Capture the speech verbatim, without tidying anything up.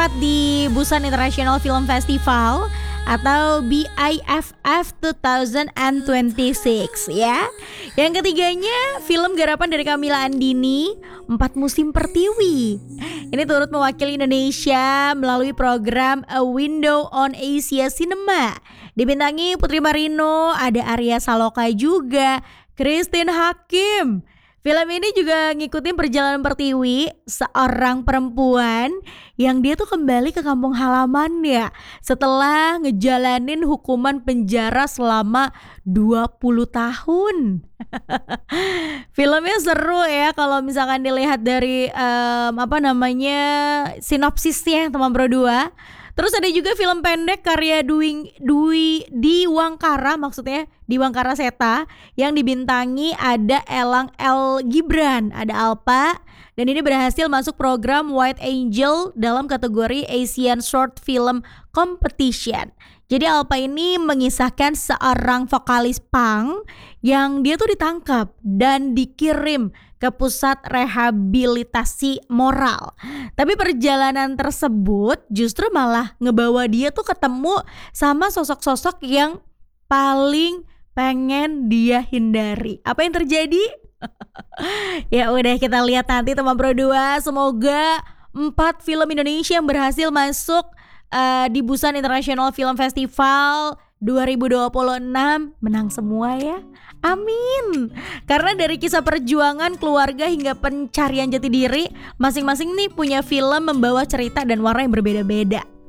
di Busan International Film Festival atau B I F F dua ribu dua puluh enam ya. Yang ketiganya film garapan dari Kamila Andini, Empat Musim Pertiwi. Ini turut mewakili Indonesia melalui program A Window on Asia Cinema. Dibintangi Putri Marino, ada Arya Saloka juga, Christine Hakim. Film ini juga ngikutin perjalanan Pertiwi, seorang perempuan yang dia tuh kembali ke kampung halamannya setelah ngejalanin hukuman penjara selama dua puluh tahun. Filmnya seru ya kalau misalkan dilihat dari um, apa namanya sinopsisnya teman Pro dua. Terus ada juga film pendek karya Dwi, Dwi Diwangkara, maksudnya Diwangkara Seta, yang dibintangi ada Elang L. Gibran, ada Alpa, dan ini berhasil masuk program White Angel dalam kategori Asian Short Film Competition. Jadi Alpa ini mengisahkan seorang vokalis punk yang dia tuh ditangkap dan dikirim ke pusat rehabilitasi moral. Tapi perjalanan tersebut justru malah ngebawa dia tuh ketemu sama sosok-sosok yang paling pengen dia hindari. Apa yang terjadi? Ya udah kita lihat nanti teman Pro dua. Semoga empat film Indonesia yang berhasil masuk uh, di Busan International Film Festival dua ribu dua puluh enam menang semua ya. Amin. Karena dari kisah perjuangan keluarga hingga pencarian jati diri, masing-masing nih punya film membawa cerita dan warna yang berbeda-beda.